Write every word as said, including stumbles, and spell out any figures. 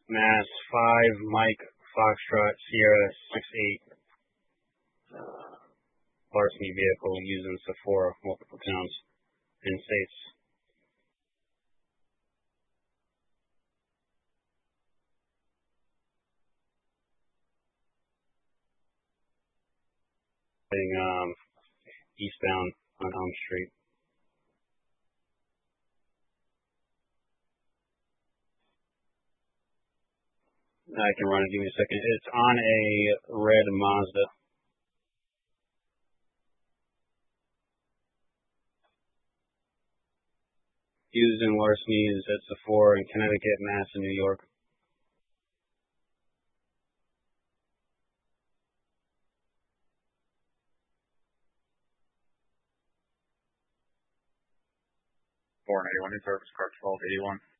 Mass five, Mike, Foxtrot, Sierra six eight. Uh, larceny vehicle using Sephora, multiple towns and states. Um, eastbound on Elm Street. I can run it. Give me a second. It's on a red Mazda. Used in larcenies at Sephora in Connecticut, Mass, and New York. four eighty-one, new service car twelve eighty-one.